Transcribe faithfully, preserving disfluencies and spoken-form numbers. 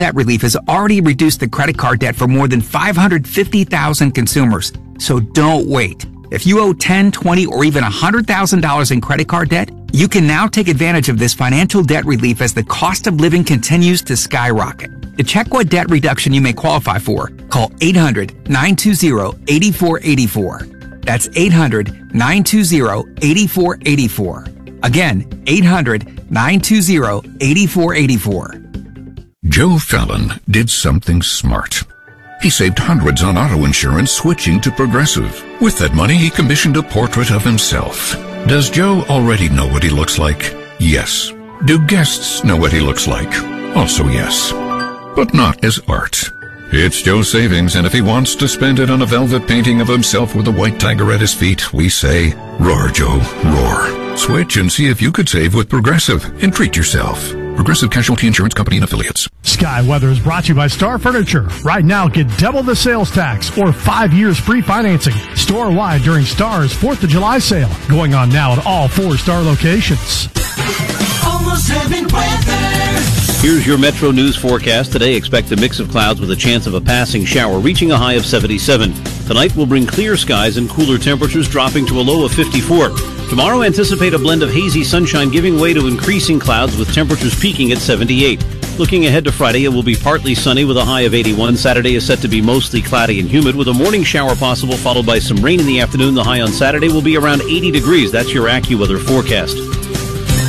debt relief has already reduced the credit card debt for more than five hundred fifty thousand consumers. So don't wait. If you owe ten, twenty, or even one hundred thousand dollars in credit card debt, you can now take advantage of this financial debt relief as the cost of living continues to skyrocket. To check what debt reduction you may qualify for, call eight hundred, nine two zero, eight four eight four. That's eight hundred, nine two zero, eight four eight four. Again, eight hundred, nine two zero, eight four eight four. Joe Fallon did something smart. He saved hundreds on auto insurance switching to Progressive. With that money, he commissioned a portrait of himself. Does Joe already know what he looks like? Yes. Do guests know what he looks like? Also yes. But not as art. It's Joe's savings, and if he wants to spend it on a velvet painting of himself with a white tiger at his feet, we say, roar, Joe, roar. Switch and see if you could save with Progressive and treat yourself. Progressive Casualty Insurance Company and Affiliates. Sky Weather is brought to you by Star Furniture. Right now, get double the sales tax or five years free financing. Store-wide during Star's fourth of July sale. Going on now at all four Star locations. Almost Heaven weather. Here's your Metro News forecast. Today, expect a mix of clouds with a chance of a passing shower, reaching a high of seventy-seven. Tonight will bring clear skies and cooler temperatures, dropping to a low of fifty-four. Tomorrow, anticipate a blend of hazy sunshine giving way to increasing clouds with temperatures peaking at seventy-eight. Looking ahead to Friday, it will be partly sunny with a high of eighty-one. Saturday is set to be mostly cloudy and humid with a morning shower possible, followed by some rain in the afternoon. The high on Saturday will be around eighty degrees. That's your AccuWeather forecast.